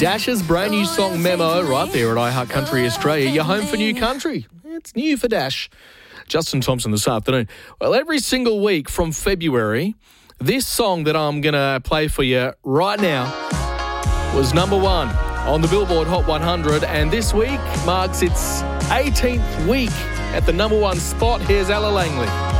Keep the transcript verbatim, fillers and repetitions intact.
Dash's brand new song Memo right there at iHeart Country Australia. You're home for new country. It's new for Dash. Justin Thompson this afternoon. Well, every single week from February, this song that I'm going to play for you right now was number one on the Billboard Hot one hundred, and this week marks its eighteenth week at the number one spot. Here's Ella Langley.